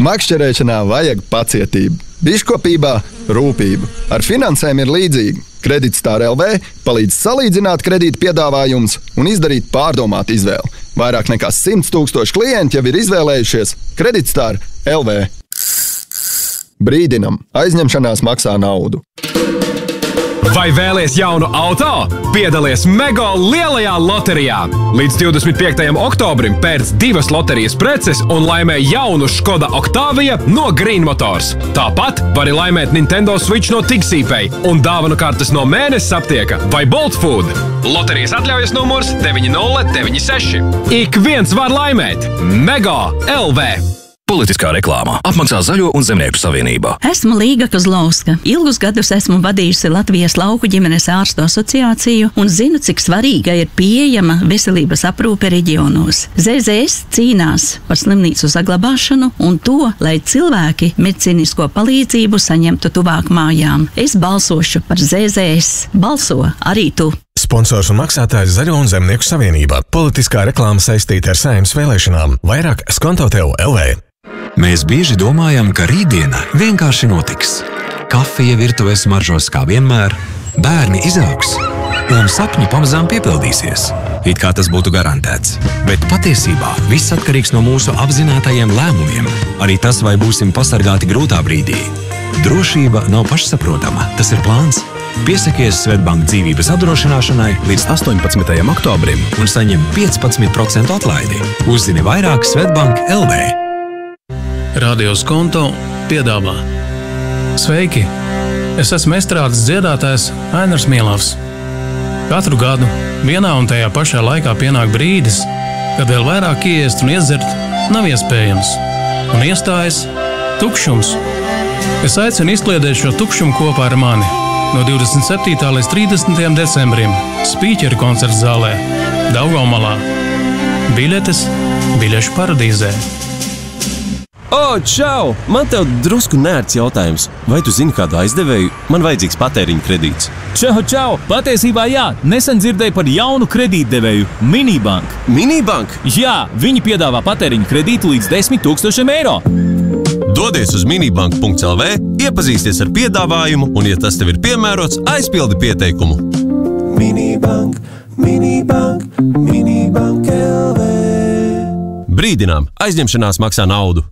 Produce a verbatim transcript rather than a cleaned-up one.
Makšķerēšanā vajag pacietību, biškopībā rūpību. Ar finansēm ir līdzīgi. Kreditstar L V palīdz salīdzināt kredīta piedāvājumus un izdarīt pārdomātu izvēli. Vairāk nekā simts tūkstoši klienti jau ir izvēlējušies Kreditstar L V. Brīdinam, aizņemšanās maksā naudu. Vai vēlies jaunu auto? Piedalies Mego lielajā loterijā! Līdz divdesmit piektajam oktobrim pērc divas loterijas preces un laimē jaunu Škoda Octavia no Green Motors. Tāpat vari laimēt Nintendo Switch no Tigsīpei un dāvanu kartes no Mēnesis aptieka vai Bolt Food. Loterijas atļaujas numurs deviņi nulle deviņi seši. Ik viens var laimēt! Mego L V! Politiskā reklāmā apmaksā Zaļo un Zemnieku savienība. Esmu Līga Kozlovska. Ilgus gadus esmu vadījusi Latvijas lauku ģimenes ārstu asociāciju un zinu, cik svarīga ir pieejama veselības aprūpe reģionos. Z Z S cīnās par slimnīcu saglabāšanu un to, lai cilvēki medicīnisko palīdzību saņemtu tuvāk mājām. Es balsošu par Z Z S. Balso arī tu! Sponsors un maksātājs Zaļo un Zemnieku savienība. Politiskā reklāma saistīta ar Saeimas vēlēšanām. Vairāk skonto tev L V. Mēs bieži domājam, ka rītdiena vienkārši notiks. Kafija virtuves smaržos kā vienmēr, bērni izaugs un sapņi pamazām piepildīsies. It kā tas būtu garantēts. Bet patiesībā viss atkarīgs no mūsu apzinātajiem lēmumiem. Arī tas, vai būsim pasargāti grūtā brīdī. Drošība nav pašsaprotama, tas ir plāns. Piesakies Svetbank dzīvības apdrošināšanai līdz astoņpadsmitajam oktobrim un saņem piecpadsmit procentu atlaidi. Uzzini vairāk Svetbank L V. Radio Skonto piedāvā. Sveiki! Es esmu estrādes dziedātājs Ainars Mielavs. Katru gadu vienā un tajā pašā laikā pienāk brīdis, kad vēl vairāk iest un iedzert nav iespējams. Un iestājas tukšums. Es aicinu izkliedēt šo tukšumu kopā ar mani no divdesmit septītā līdz trīsdesmitajam decembrim Spīķeru koncerts zālē Daugavmalā. Biļetes biļešu paradīzē. O, čau! Man tev drusku nērts jautājums. Vai tu zini kādu aizdevēju? Man vajadzīgs patēriņa kredīts. Čau, čau! Patiesībā jā, nesen dzirdēju par jaunu kredītdevēju – Minibank. Minibank? Jā, viņi piedāvā patēriņa kredītu līdz desmit tūkstošiem eiro. Dodies uz minibank punkts L V, iepazīsties ar piedāvājumu un, ja tas tev ir piemērots, aizpildi pieteikumu. Minibank, Minibank, Minibank L V. Brīdinām, aizņemšanās maksā naudu.